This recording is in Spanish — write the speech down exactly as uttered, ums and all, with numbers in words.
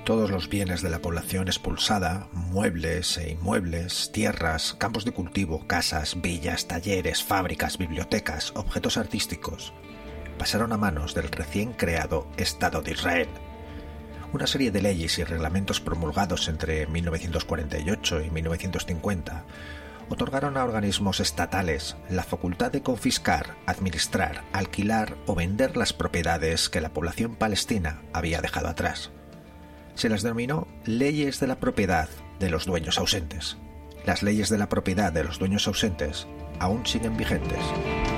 todos los bienes de la población expulsada, muebles e inmuebles, tierras, campos de cultivo, casas, villas, talleres, fábricas, bibliotecas, objetos artísticos, pasaron a manos del recién creado Estado de Israel. Una serie de leyes y reglamentos promulgados entre mil novecientos cuarenta y ocho y mil novecientos cincuenta otorgaron a organismos estatales la facultad de confiscar, administrar, alquilar o vender las propiedades que la población palestina había dejado atrás. Se las denominó leyes de la propiedad de los dueños ausentes. Las leyes de la propiedad de los dueños ausentes aún siguen vigentes.